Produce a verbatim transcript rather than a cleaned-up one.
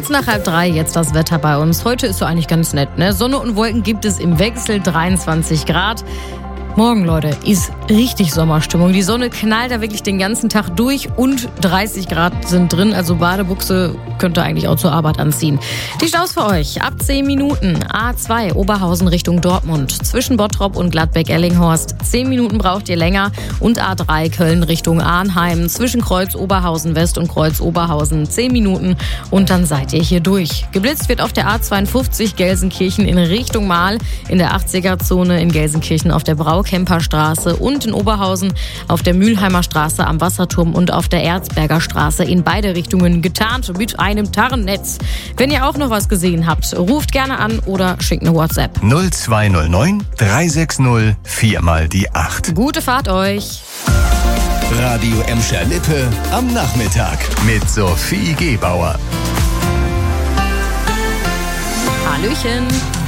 Kurz nach halb drei, jetzt das Wetter bei uns. Heute ist so eigentlich ganz nett, ne? Sonne und Wolken gibt es im Wechsel, dreiundzwanzig Grad. Morgen, Leute, ist richtig Sommerstimmung. Die Sonne knallt da wirklich den ganzen Tag durch und dreißig Grad sind drin. Also Badebuchse könnt ihr eigentlich auch zur Arbeit anziehen. Die Staus für euch ab zehn Minuten. A zwei Oberhausen Richtung Dortmund. Zwischen Bottrop und Gladbeck-Ellinghorst. zehn Minuten braucht ihr länger. Und A drei Köln Richtung Arnheim. Zwischen Kreuz Oberhausen West und Kreuz Oberhausen. zehn Minuten und dann seid ihr hier durch. Geblitzt wird auf der A zweiundfünfzig Gelsenkirchen in Richtung Mahl. In der achtziger-Zone in Gelsenkirchen auf der Brau-Kemper-Straße und in Oberhausen auf der Mülheimer Straße am Wasserturm und auf der Erzberger Straße in beide Richtungen getarnt mit einem Tarnnetz. Wenn ihr auch noch was gesehen habt, ruft gerne an oder schickt eine WhatsApp. null zwei null neun drei sechs null vier mal die acht. Gute Fahrt euch. Radio Emscher Lippe am Nachmittag mit Sophie Gebauer. Hallöchen.